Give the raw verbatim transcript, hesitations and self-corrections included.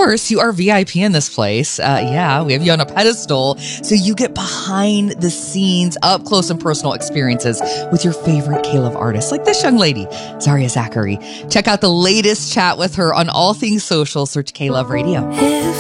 course, you are V I P in this place. Uh, yeah, we have you on a pedestal. So you get behind the scenes, up close and personal experiences with your favorite K-Love artists, like this young lady, Zaria Zachary. Check out the latest chat with her on all things social. Search K-Love Radio. If